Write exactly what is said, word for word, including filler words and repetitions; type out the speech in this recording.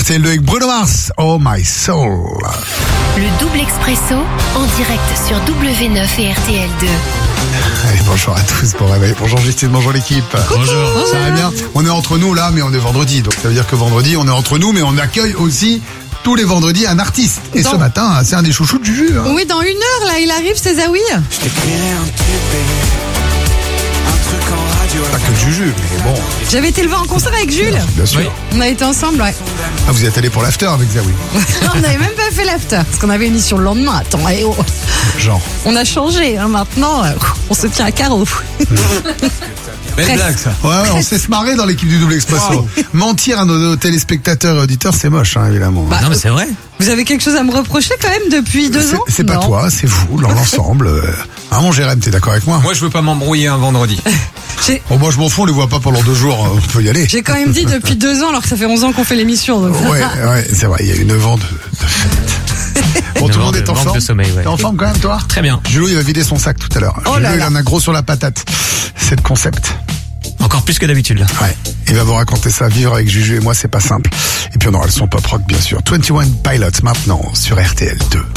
R T L deux avec Bruno Mars, Oh My Soul. Le double expresso en direct sur W neuf et R T L deux. Allez, bonjour à tous, bon réveil. Bonjour Justine, bonjour l'équipe. Bonjour. Ça va bien? On est entre nous là, mais on est vendredi. Donc ça veut dire que vendredi, on est entre nous, mais on accueille aussi tous les vendredis un artiste. Et Dans... ce matin, c'est un des chouchous de Juju. Hein. Oui, dans une heure, là, il arrive, c'est Zawi. Je t'écrirai un tube, un truc en radio. Pas que de Juju, mais bon. J'avais été le voir en concert avec Jules. Bien sûr. Oui. On a été ensemble, ouais. Ah, vous êtes allé pour l'after avec Zawi. On n'avait même pas fait l'after, parce qu'on avait une émission le lendemain. Attends, eh oh. Genre. On a changé, hein, maintenant, euh, on se tient à carreau. Belle blague, ça. Ouais, ouais, on s'est se marrer dans l'équipe du Double Expresso. Wow. Mentir à nos téléspectateurs et auditeurs, c'est moche, hein, évidemment. Bah, non, mais c'est vrai. Vous avez quelque chose à me reprocher quand même depuis deux c'est, ans? C'est pas non. toi, c'est vous, dans l'ensemble. Euh... Ah, mon Jérém, t'es d'accord avec moi? Moi, je veux pas m'embrouiller un vendredi. J'ai... Oh, moi, je m'en fous, on les voit pas pendant deux jours, on peut y aller. J'ai quand même dit depuis deux ans, alors que ça fait onze ans qu'on fait l'émission. Donc... Ouais, ouais, c'est vrai, il y a eu neuf ans de, de fête. Bon, tout le monde est en forme. Sommeil, ouais. T'es en forme quand même, toi? Très bien. Jules, il va vider son sac tout à l'heure. Oh Jules, là il là. en a gros sur la patate. C'est le concept. Encore plus que d'habitude là. Ouais. Il va vous raconter ça. Vivre avec Juju et moi, c'est pas simple. Et puis on aura le son pop rock, bien sûr. vingt et un Pilots maintenant sur R T L deux.